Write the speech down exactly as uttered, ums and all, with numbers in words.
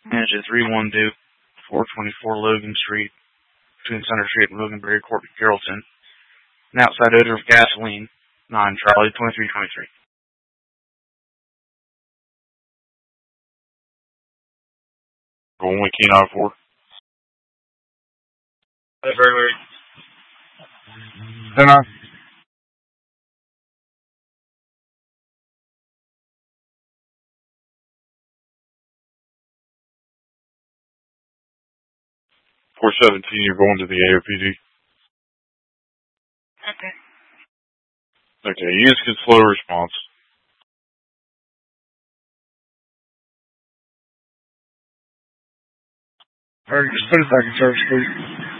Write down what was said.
Engine three one Duke, four twenty-four Logan Street, between Center Street and Loganberry Court, Carrollton. An outside odor of gasoline. nine Charlie twenty-three twenty-three. Going with Key nine four. That's very weird. ten nine. four seventeen, you're going to the A O P D. Okay. Okay, use can slow response. Alright, just put it back in service, please.